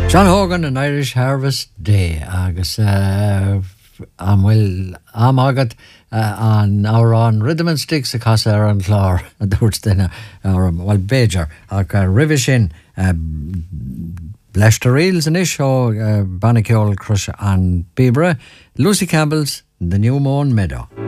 John Hogan an Irish Harvest Day agus amhfuil amagad an ára an Rhythm and Sticks a casa ar an chlár a dúirt duine bhil béidir ach ribh sin Leicester Reels in ish ó Bannaceol Crush an Bibre, Lucy Campbell's The New Moon Meadow.